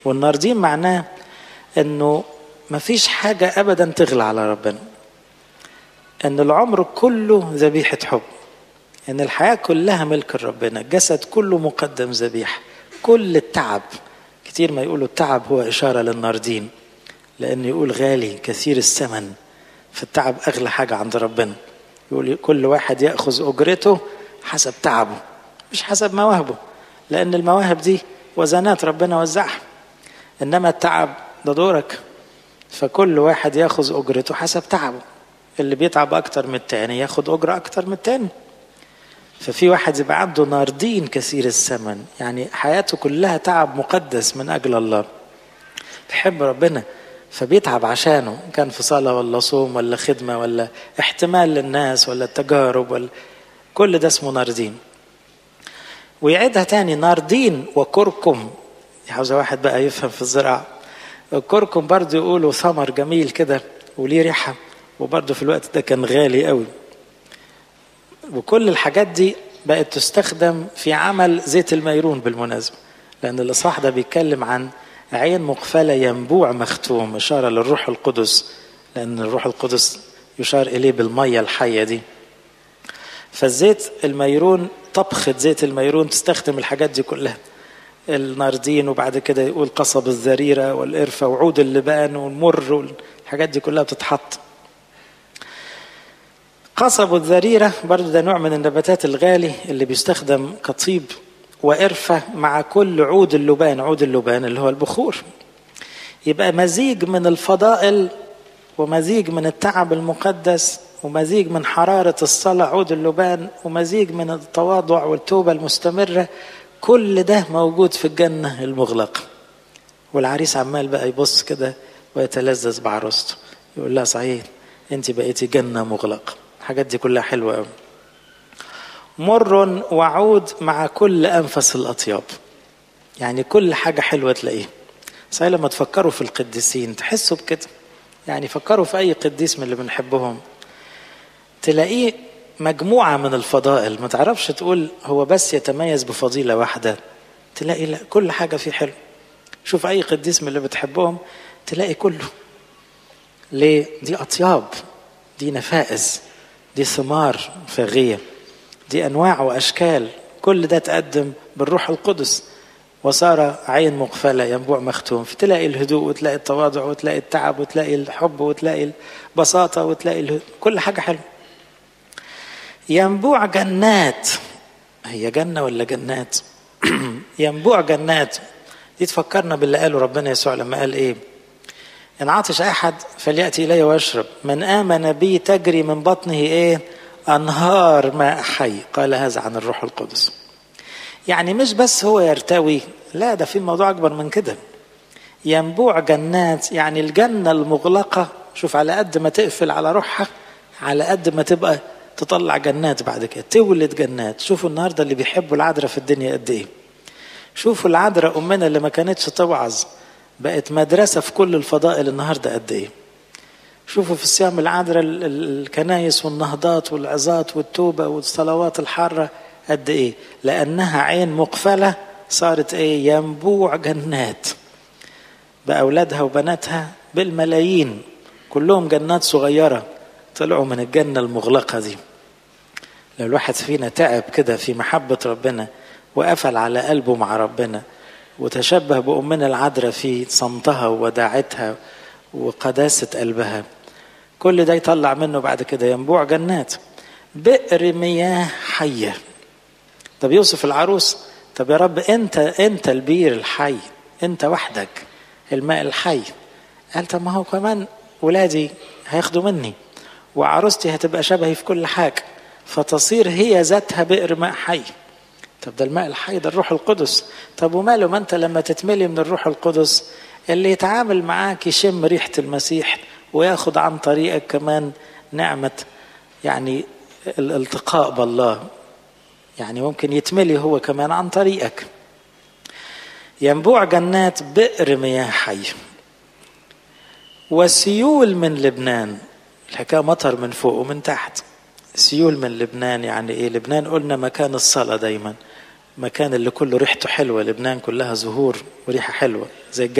والناردين معناه انه مفيش حاجة ابدا تغلى على ربنا، ان العمر كله ذبيحة حب، ان الحياة كلها ملك ربنا، الجسد كله مقدم ذبيحة، كل التعب. كتير ما يقولوا التعب هو اشارة للناردين، لان يقول غالي كثير الثمن، فالتعب اغلى حاجة عند ربنا. يقول كل واحد يأخذ اجرته حسب تعبه مش حسب مواهبه، لان المواهب دي وزنات ربنا وزعها، انما التعب ده دورك، فكل واحد ياخذ اجرته حسب تعبه. اللي بيتعب اكتر من التاني ياخد اجره اكتر من التاني. ففي واحد يبقى عنده ناردين كثير الثمن، يعني حياته كلها تعب مقدس من اجل الله، بيحب ربنا فبيتعب عشانه، كان في صلاة ولا صوم ولا خدمة ولا احتمال للناس ولا التجارب ولا كل ده اسمه ناردين. ويعيدها تاني، ناردين وكركم. عاوز واحد بقى يفهم في الزراعة. الكركم برضه يقولوا ثمر جميل كده وليه ريحة، وبرضه في الوقت ده كان غالي قوي. وكل الحاجات دي بقت تستخدم في عمل زيت الميرون بالمناسبة، لأن الإصحاح ده بيتكلم عن عين مقفلة ينبوع مختوم، إشارة للروح القدس، لأن الروح القدس يشار إليه بالمية الحية دي. فالزيت الميرون، طبخة زيت الميرون تستخدم الحاجات دي كلها، الناردين، وبعد كده يقول قصب الزريرة والقرفة وعود اللبان والمر والحاجات دي كلها بتتحط. قصب الزريرة برضو ده نوع من النباتات الغالي اللي بيستخدم كطيب، وقرفة مع كل عود اللبان، عود اللبان اللي هو البخور. يبقى مزيج من الفضائل ومزيج من التعب المقدس ومزيج من حرارة الصلاة عود اللبان ومزيج من التواضع والتوبة المستمرة، كل ده موجود في الجنة المغلقة. والعريس عمال بقى يبص كده ويتلذذ بعروسته، يقول لها صحيح انت بقيتي جنة مغلقة. الحاجات دي كلها حلوة قوي. مر وعود مع كل أنفس الأطياب، يعني كل حاجة حلوة تلاقيه. صحيح لما تفكروا في القديسين تحسوا بكده، يعني فكروا في أي قديس من اللي بنحبهم تلاقيه مجموعة من الفضائل، ما تعرفش تقول هو بس يتميز بفضيلة واحدة، تلاقي لا كل حاجة فيه حلو. شوف أي قديس من اللي بتحبهم تلاقي كله. ليه؟ دي أطياب، دي نفائس، دي ثمار فاغية، دي أنواع وأشكال، كل ده تقدم بالروح القدس، وصار عين مقفلة ينبوع مختوم. فتلاقي الهدوء وتلاقي التواضع وتلاقي التعب وتلاقي الحب وتلاقي البساطة وتلاقي كل حاجة حلوة. ينبوع جنات، هي جنة ولا جنات؟ ينبوع جنات دي تفكرنا باللي قاله ربنا يسوع لما قال ايه؟ إن عطش أحد فليأتي إلي واشرب، من آمن بي تجري من بطنه ايه؟ أنهار ماء حي. قال هذا عن الروح القدس. يعني مش بس هو يرتوي، لا ده في موضوع أكبر من كده. ينبوع جنات يعني الجنة المغلقة، شوف على قد ما تقفل على روحها على قد ما تبقى تطلع جنات بعد كده، تولد جنات. شوفوا النهاردة اللي بيحبوا العذراء في الدنيا قد ايه. شوفوا العذراء أمنا اللي ما كانتش توعظ بقت مدرسة في كل الفضائل النهاردة قد ايه. شوفوا في الصيام العذراء الكنايس والنهضات والعظات والتوبة والصلوات الحارة قد ايه، لأنها عين مقفلة صارت ايه؟ ينبوع جنات، بأولادها وبناتها بالملايين، كلهم جنات صغيرة طلعوا من الجنة المغلقة دي. لو الواحد فينا تعب كده في محبة ربنا وقفل على قلبه مع ربنا وتشبه بأمنا العذراء في صمتها ووداعتها وقداسة قلبها، كل ده يطلع منه بعد كده ينبوع جنات. بئر مياه حية. طب يوصف العروس، طب يا رب انت البير الحي، انت وحدك الماء الحي. قال طب ما هو كمان ولادي هياخدوا مني وعروستي هتبقى شبهي في كل حاجة، فتصير هي ذاتها بئر ماء حي. طب ده الماء الحي ده الروح القدس. طب وماله، ما انت لما تتملي من الروح القدس اللي يتعامل معاك يشم ريحة المسيح وياخد عن طريقك كمان نعمة، يعني الالتقاء بالله، يعني ممكن يتملي هو كمان عن طريقك. ينبوع جنات بئر مياه حي. وسيول من لبنان، الحكاية مطر من فوق ومن تحت. سيول من لبنان يعني ايه؟ لبنان قلنا مكان الصلاة دايما، مكان اللي كله ريحته حلوة، لبنان كلها زهور وريحة حلوة زي